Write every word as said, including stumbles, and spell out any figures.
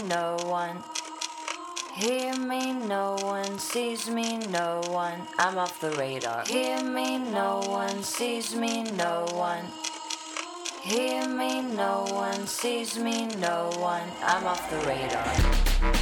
no one. Hear me, no one sees me, no one. I'm off the radar. Hear me, no one sees me, no one. Hear me, no one sees me, no one. I'm off the radar.